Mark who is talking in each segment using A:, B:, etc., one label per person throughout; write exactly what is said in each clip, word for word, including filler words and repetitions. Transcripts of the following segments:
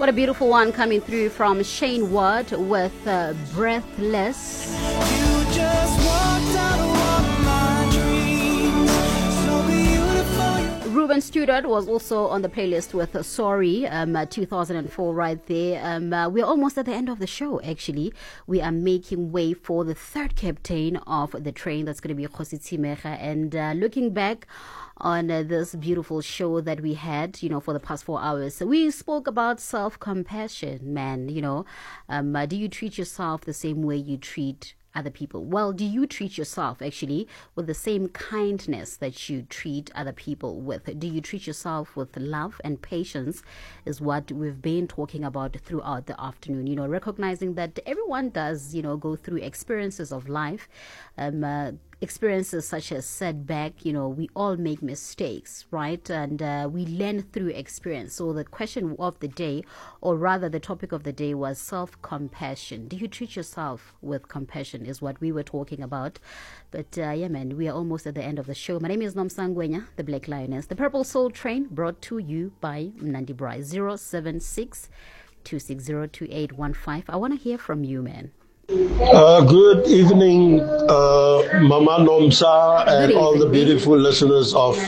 A: What a beautiful one coming through from Shane Ward with uh, Breathless.
B: You just walked out of one of my dreams. So beautiful.
A: Ruben Studdard was also on the playlist with uh, Sorry, um, uh, two thousand four right there. Um, uh, we're almost at the end of the show, actually. We are making way for the third captain of the train. That's going to be Kgosi Tshimega. And uh, looking back on uh, this beautiful show that we had, you know, for the past four hours. So we spoke about self-compassion, man, you know. Um, uh, do you treat yourself the same way you treat other people? Well, do you treat yourself actually with the same kindness that you treat other people with? Do you treat yourself with love and patience is what we've been talking about throughout the afternoon, you know, recognizing that everyone does, you know, go through experiences of life, um, uh, experiences such as setback, you know, we all make mistakes, right? And uh, we learn through experience. So the question of the day, or rather the topic of the day, was self-compassion. Do you treat yourself with compassion is what we were talking about. But uh, yeah, man, we are almost at the end of the show. My name is Nomsangwenya, the Black Lioness. The Purple Soul Train brought to you by Mnandi Brai. zero seven six, two six zero, two eight one five. I want to hear from you, man.
C: Uh, good evening, uh, Mama Nomsa and all the beautiful listeners of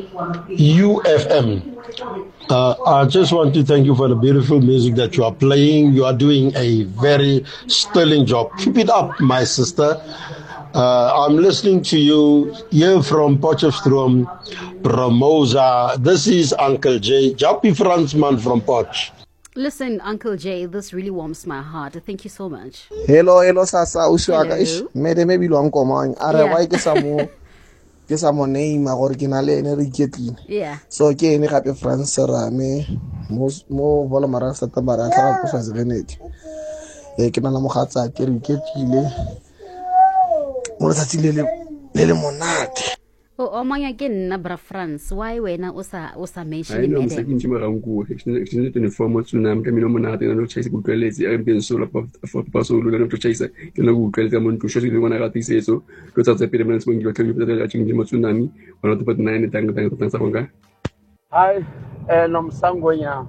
C: U F M. Uh, I just want to thank you for the beautiful music that you are playing. You are doing a very sterling job. Keep it up, my sister. Uh, I'm listening to you here from Potchefstroom, Promosa. This is Uncle Jay, Jappy Fransman from Potch.
A: Listen, Uncle Jay, this really warms my heart. Thank you so much.
D: Hello, hello, Sasa. Ushuaga
A: Hello.
D: ish. Mede maybe long command. Are
A: Yeah.
D: why get some more? Get some more name. Original and rejecting.
A: Yeah.
D: So okay, ni happy France rame. Most more volamara sa tabara sa ko sa zenet. E ke na la mogatsa ke rejectile. Mo sa tsilele le monate.
A: Oh, omanya ke nna bra France. Why wena o sa o sa mention
E: I know
A: it?
E: msaki nchima rangu extended to inform tsunami kami no monate na no chase ku tweletse a mpen so la for paso lo no chase ke no ku tweletse mo ntusho se ngwana ga tise so go tsa tsepele mena se ngiwa tlhelo pele la tshingile mo tsunami bona to but nine tanga tanga tanga sa bonga.
F: Hi, eh Nomsangwenya.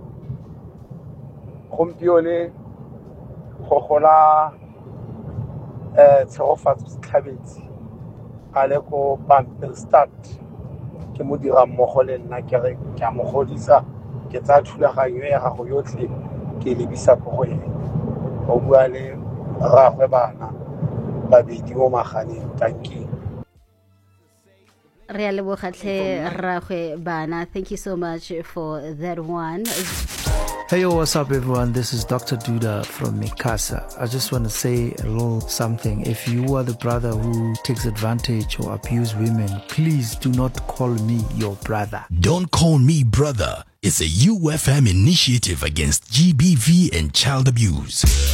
F: Gompione go gola eh tshegofatso se tlhabetse. Ale ko Pampel start ke mo dira mmogo le nna ke re ke a mo godisa ke tsa thulaganyo ya gago yotlhe ke lebisa go go ena o bua le ragwe bana babedi mo maganeng. Thank you.
A: Re a leboga tle ragwe bana. Thank you so much for that one.
G: Hey, yo, what's up, everyone? This is Doctor Duda from Mikasa. I just want to say a little something. If you are the brother who takes advantage or abuse women, please do not call me your brother.
H: Don't Call Me Brother. It's a U F M initiative against G B V and child abuse.